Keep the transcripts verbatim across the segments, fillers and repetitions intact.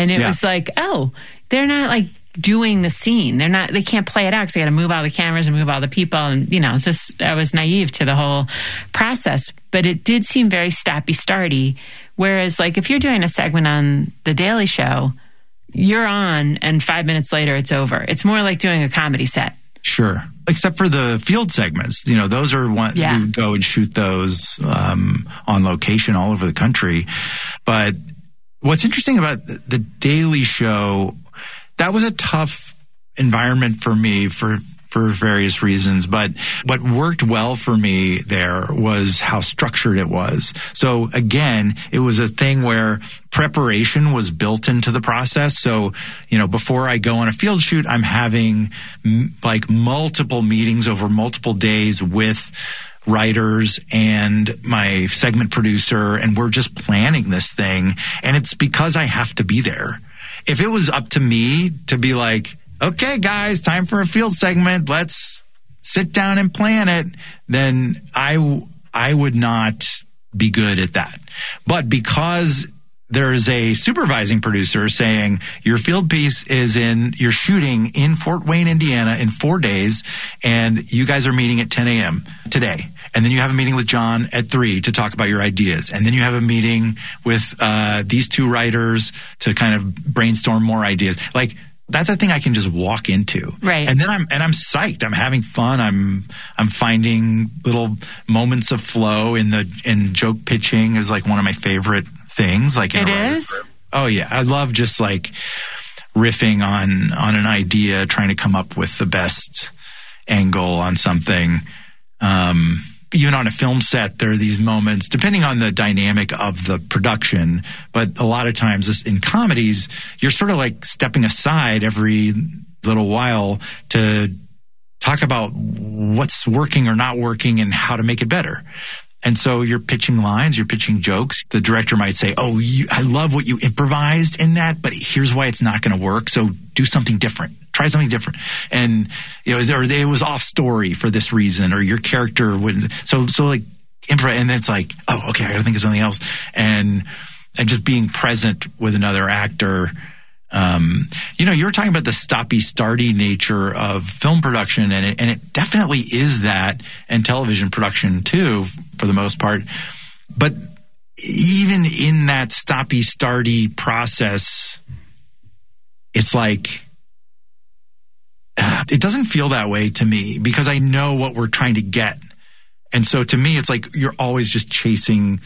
And it Yeah. was like, oh, they're not like doing the scene. They're not, they can't play it out because they got to move all the cameras and move all the people. And, you know, it's just, I was naive to the whole process, but it did seem very stoppy starty. Whereas like if you're doing a segment on The Daily Show, you're on and five minutes later it's over. It's more like doing a comedy set. Sure. Except for the field segments. You know, those are one, Yeah. we go and shoot those um, on location all over the country. But what's interesting about The Daily Show, that was a tough environment for me for for various reasons. But what worked well for me there was how structured it was. So again, it was a thing where preparation was built into the process. So, you know, before I go on a field shoot, I'm having m- like multiple meetings over multiple days with writers and my segment producer, and we're just planning this thing. And it's because I have to be there. If it was up to me to be like, okay, guys, time for a field segment, let's sit down and plan it, then I, I would not be good at that. But because there's a supervising producer saying your field piece is in, you're shooting in Fort Wayne, Indiana in four days, and you guys are meeting at ten a.m. today. And then you have a meeting with John at three to talk about your ideas. And then you have a meeting with uh, these two writers to kind of brainstorm more ideas. Like, that's a thing I can just walk into. Right. And then I'm, and I'm psyched. I'm having fun. I'm, I'm finding little moments of flow in the, in joke pitching is like one of my favorite things. Like, in it a is? Oh yeah. I love just like riffing on, on an idea, trying to come up with the best angle on something. Um, Even on a film set, there are these moments, depending on the dynamic of the production, but a lot of times this, in comedies, you're sort of like stepping aside every little while to talk about what's working or not working and how to make it better. And so you're pitching lines, you're pitching jokes. The director might say, oh, you, I love what you improvised in that, but here's why it's not going to work. So do something different. Try something different. And, you know, or it was off story for this reason, or your character wouldn't. So, so like improv, and then it's like, oh, okay, I gotta think of something else. And, and just being present with another actor. Um, you know, you were talking about the stoppy starty nature of film production, and it, and it definitely is that, and television production too, for the most part. But even in that stoppy starty process, it's like, it doesn't feel that way to me because I know what we're trying to get. And so to me, it's like you're always just chasing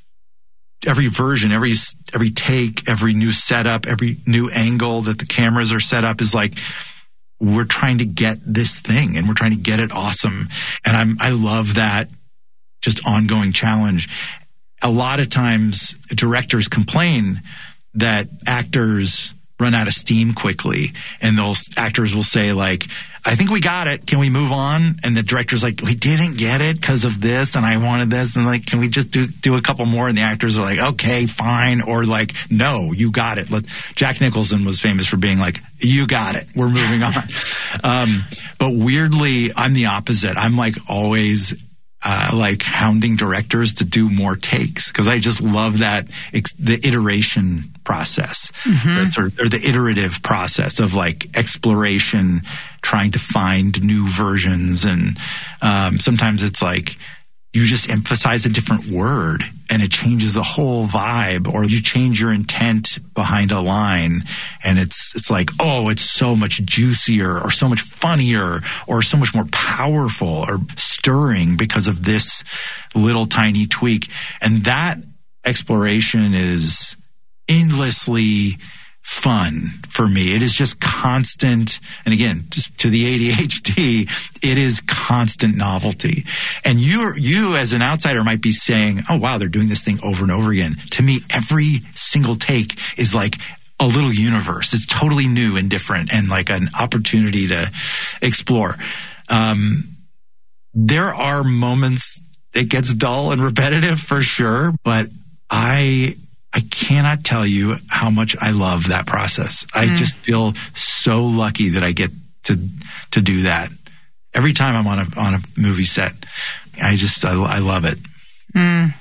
every version, every every take, every new setup, every new angle that the cameras are set up is like, we're trying to get this thing and we're trying to get it awesome. And I'm I love that just ongoing challenge. A lot of times directors complain that actors run out of steam quickly, and those actors will say like, I think we got it. Can we move on? And the director's like, we didn't get it because of this, and I wanted this, and like, can we just do do a couple more? And the actors are like, okay, fine, or like, no, you got it. Let, Jack Nicholson was famous for being like, you got it. We're moving on. um, but weirdly, I'm the opposite. I'm like always uh, like hounding directors to do more takes because I just love that ex- the iteration process, mm-hmm. the sort of, or the iterative process of like exploration, trying to find new versions. And um, sometimes it's like you just emphasize a different word and it changes the whole vibe, or you change your intent behind a line and it's it's like, oh, it's so much juicier or so much funnier or so much more powerful or stirring because of this little tiny tweak. And that exploration is endlessly fun for me. It is just constant. And again, just to the A D H D, it is constant novelty. And you, you as an outsider might be saying, oh, wow, they're doing this thing over and over again. To me, every single take is like a little universe. It's totally new and different and like an opportunity to explore. Um, there are moments it gets dull and repetitive for sure, but I, I cannot tell you how much I love that process. I mm. just feel so lucky that I get to to do that every time I'm on a on a movie set. I just I, I love it. Mm.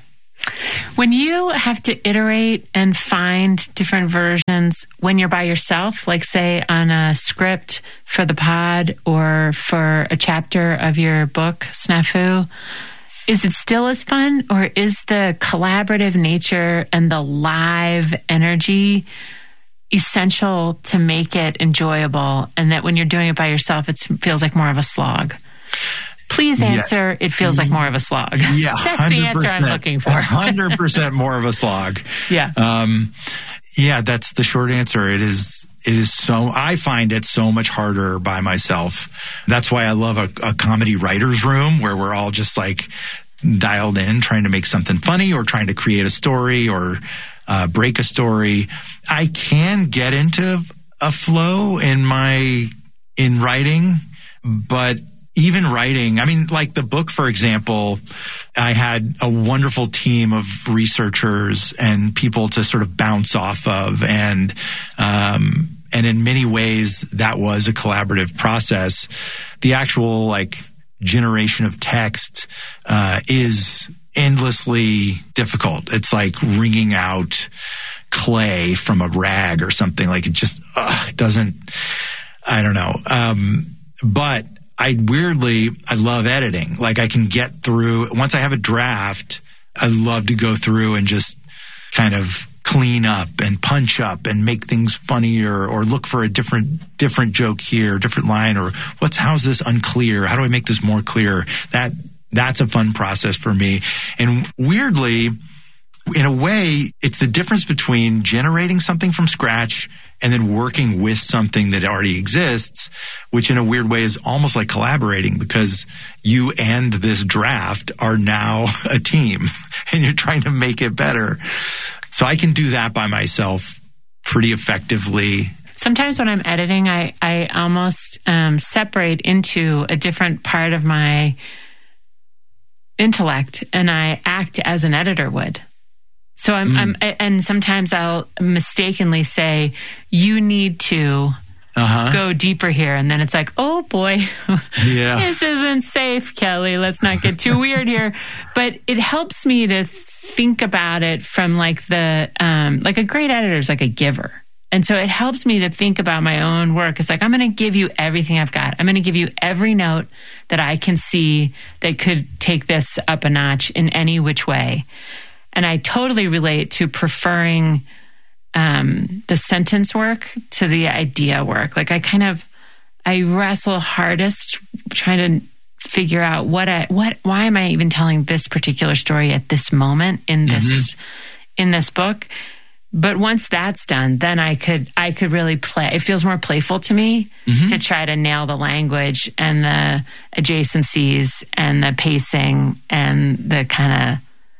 When you have to iterate and find different versions when you're by yourself, like say on a script for the pod or for a chapter of your book, Snafu, is it still as fun, or is the collaborative nature and the live energy essential to make it enjoyable, and that when you're doing it by yourself, it feels like more of a slog? Please answer, yeah. It feels like more of a slog. Yeah, that's the answer I'm looking for. one hundred percent more of a slog. Yeah. Um, yeah, that's the short answer. It is, it is so, I find it so much harder by myself. That's why I love a, a comedy writer's room where we're all just like dialed in, trying to make something funny or trying to create a story or uh, break a story. I can get into a flow in my, in writing, but even writing, I mean, like the book, for example, I had a wonderful team of researchers and people to sort of bounce off of. And, um, and in many ways that was a collaborative process. The actual like generation of text, uh, is endlessly difficult. It's like wringing out clay from a rag or something. Like it just, uh, it doesn't, I don't know. Um, but I weirdly, I love editing. Like I can get through, once I have a draft, I love to go through and just kind of clean up and punch up and make things funnier or look for a different, different joke here, different line, or what's, how's this unclear? How do I make this more clear? That, that's a fun process for me. And weirdly, in a way, it's the difference between generating something from scratch and then working with something that already exists, which in a weird way is almost like collaborating, because you and this draft are now a team and you're trying to make it better. So I can do that by myself pretty effectively. Sometimes when I'm editing, I, I almost um, separate into a different part of my intellect and I act as an editor would. So I'm, mm. I'm, and sometimes I'll mistakenly say, you need to uh-huh. go deeper here. And then it's like, oh boy, yeah. This isn't safe, Kelly. Let's not get too weird here. But it helps me to think about it from like the, um, like a great editor is like a giver. And so it helps me to think about my own work. It's like, I'm going to give you everything I've got. I'm going to give you every note that I can see that could take this up a notch in any which way. And I totally relate to preferring um, the sentence work to the idea work. Like I kind of, I wrestle hardest trying to figure out what I, what, why am I even telling this particular story at this moment in this, mm-hmm. in this book? But once that's done, then I could, I could really play. It feels more playful to me mm-hmm. to try to nail the language and the adjacencies and the pacing and the kind of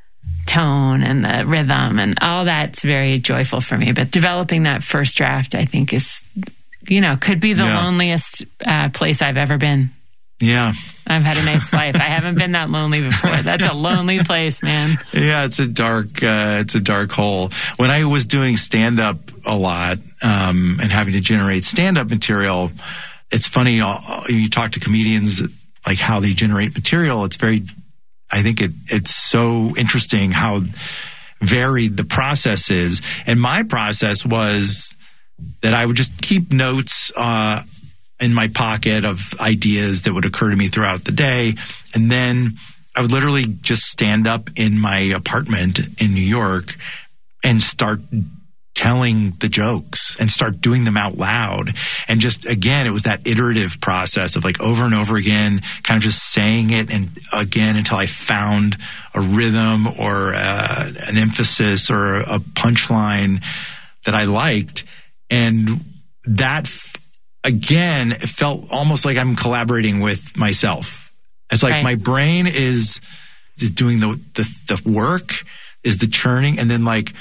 tone and the rhythm and all that's very joyful for me. But developing that first draft, I think is, you know, could be the yeah. loneliest uh, place I've ever been. Yeah. I've had a nice life. I haven't been that lonely before. That's a lonely place, man. Yeah, it's a dark, uh, it's a dark hole. When I was doing stand-up a lot, um, and having to generate stand-up material, it's funny, uh, you talk to comedians, like how they generate material. It's very, I think it, it's so interesting how varied the process is. And my process was that I would just keep notes, uh, in my pocket of ideas that would occur to me throughout the day. And then I would literally just stand up in my apartment in New York and start telling the jokes and start doing them out loud. And just, again, it was that iterative process of like over and over again, kind of just saying it and again until I found a rhythm or uh, an emphasis or a punchline that I liked. And that again, it felt almost like I'm collaborating with myself. It's like right. my brain is, is doing the, the, the work, is the churning. And then like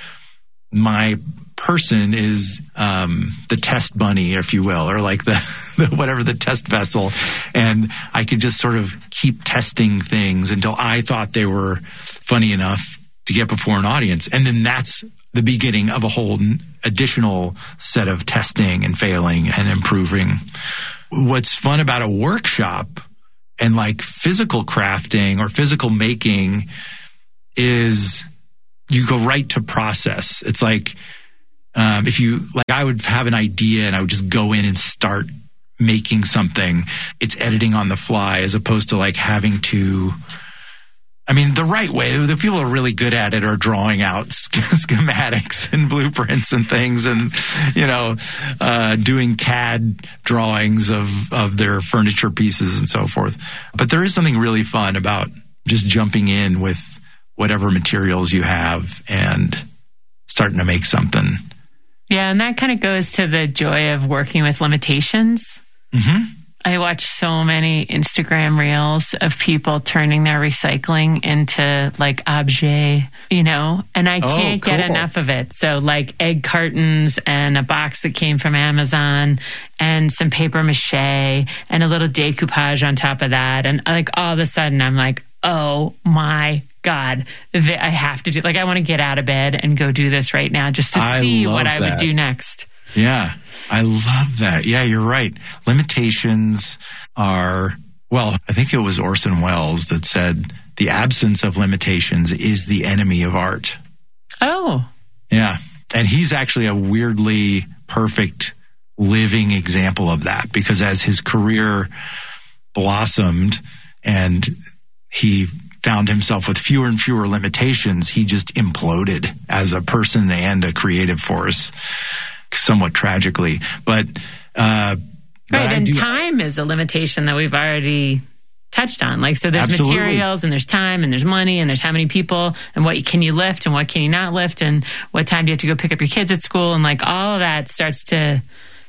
my person is, um, the test bunny, if you will, or like the, the, whatever the test vessel. And I could just sort of keep testing things until I thought they were funny enough to get before an audience. And then that's the beginning of a whole additional set of testing and failing and improving. What's fun about a workshop and like physical crafting or physical making is you go right to process. It's like, um, if you, like I would have an idea and I would just go in and start making something. It's editing on the fly as opposed to like having to, I mean, the right way, the people who are really good at it are drawing out schematics and blueprints and things and, you know, uh, doing C A D drawings of, of their furniture pieces and so forth. But there is something really fun about just jumping in with whatever materials you have and starting to make something. Yeah, and that kind of goes to the joy of working with limitations. Mm-hmm. I watch so many Instagram reels of people turning their recycling into like objet, you know, and I can't oh, cool. get enough of it. So like egg cartons and a box that came from Amazon and some paper mache and a little decoupage on top of that. And like all of a sudden I'm like, oh my God, I have to do, like I want to get out of bed and go do this right now just to I see what I that. would do next. Yeah, I love that. Yeah, you're right. Limitations are, well, I think it was Orson Welles that said the absence of limitations is the enemy of art. Oh. Yeah. And he's actually a weirdly perfect living example of that because as his career blossomed and he found himself with fewer and fewer limitations, he just imploded as a person and a creative force. Somewhat tragically, but uh, right. But and do, time is a limitation that we've already touched on. Like, so there's absolutely. materials and there's time and there's money and there's how many people and what can you lift and what can you not lift and what time do you have to go pick up your kids at school and like all of that starts to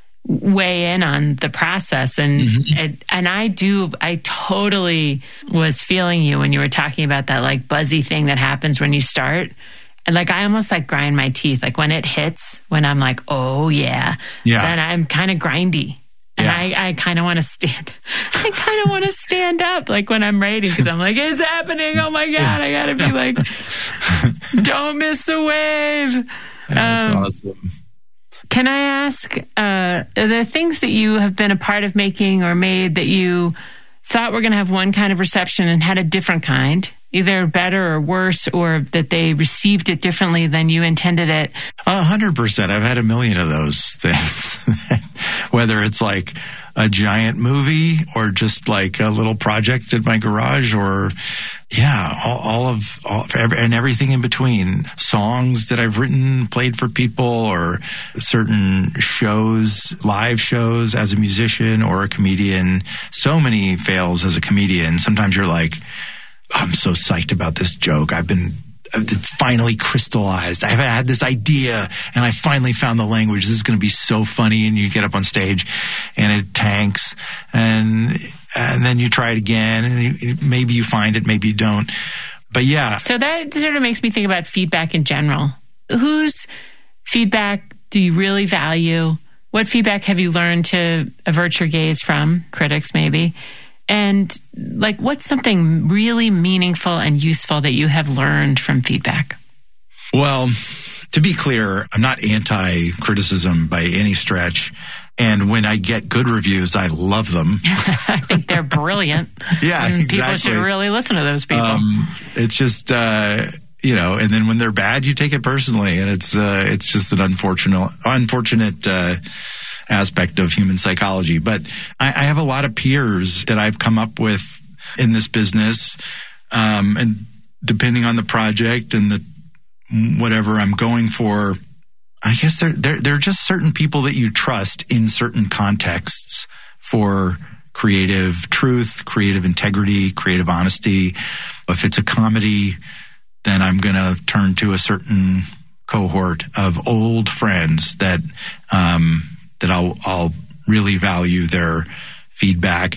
weigh in on the process. And mm-hmm. it, and I do, I totally was feeling you when you were talking about that like buzzy thing that happens when you start. And like, I almost like grind my teeth. Like when it hits, when I'm like, oh yeah, yeah. then I'm kind of grindy. And yeah. I, I kind of want to stand, I kind of want to stand up like when I'm writing because I'm like, it's happening. Oh my God. I got to be like, don't miss the wave. That's um, awesome. Can I ask, uh, the things that you have been a part of making or made that you thought were going to have one kind of reception and had a different kind? Either better or worse, or that they received it differently than you intended it? A hundred percent. I've had a million of those things. Whether it's like a giant movie or just like a little project in my garage or, yeah, all, all of, all, and everything in between. Songs that I've written, played for people, or certain shows, live shows as a musician or a comedian. So many fails as a comedian. Sometimes you're like, I'm so psyched about this joke. I've been it's finally crystallized. I've had this idea and I finally found the language. This is going to be so funny. And you get up on stage and it tanks and, and then you try it again and you, maybe you find it, maybe you don't. But yeah. So that sort of makes me think about feedback in general. Whose feedback do you really value? What feedback have you learned to avert your gaze from? Critics, maybe. And like, what's something really meaningful and useful that you have learned from feedback? Well, to be clear, I'm not anti-criticism by any stretch. And when I get good reviews, I love them. I think they're brilliant. Yeah, and exactly. People should really listen to those people. Um, it's just, uh, you know, and then when they're bad, you take it personally. And it's, uh, it's just an unfortunate, unfortunate, uh, aspect of human psychology. But I, I have a lot of peers that I've come up with in this business. Um, and depending on the project and the whatever I'm going for, I guess they're, they're, they're just certain people that you trust in certain contexts for creative truth, creative integrity, creative honesty. If it's a comedy, then I'm going to turn to a certain cohort of old friends that, um, that I'll, I'll really value their feedback.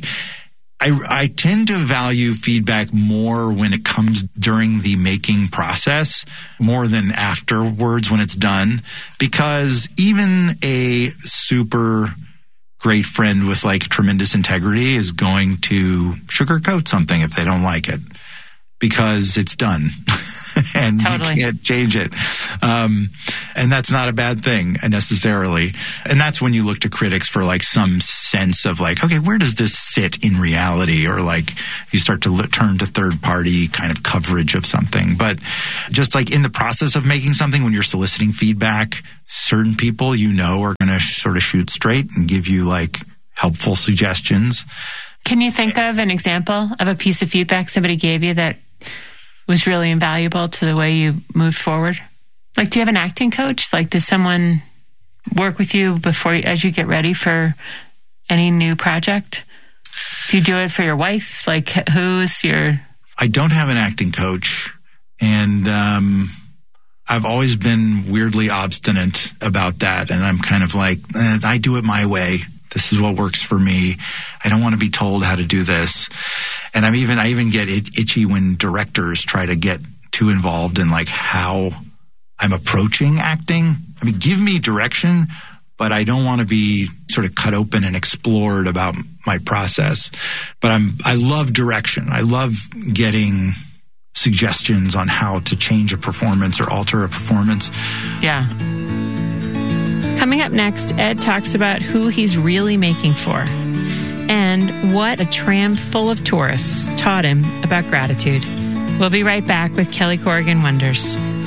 I, I tend to value feedback more when it comes during the making process, more than afterwards when it's done, because even a super great friend with like tremendous integrity is going to sugarcoat something if they don't like it. because it's done. And totally. You can't change it. Um, and that's not a bad thing necessarily. And that's when you look to critics for like some sense of like, okay, where does this sit in reality? Or like you start to l- turn to third party kind of coverage of something. But just like in the process of making something, when you're soliciting feedback, certain people you know are going to sh- sort of shoot straight and give you like helpful suggestions. Can you think of an example of a piece of feedback somebody gave you that was really invaluable to the way you moved forward? Like, do you have an acting coach? Like, does someone work with you before, as you get ready for any new project? Do you do it for your wife? Like, who's your... I don't have an acting coach. And um, I've always been weirdly obstinate about that. And I'm kind of like, eh, I do it my way. This is what works for me. I don't want to be told how to do this. And I'm even, I even get it, itchy when directors try to get too involved in like how I'm approaching acting. I mean, give me direction, but I don't want to be sort of cut open and explored about my process. But I'm, I love direction. I love getting suggestions on how to change a performance or alter a performance. Yeah. Coming up next, Ed talks about who he's really making for and what a tram full of tourists taught him about gratitude. We'll be right back with Kelly Corrigan Wonders.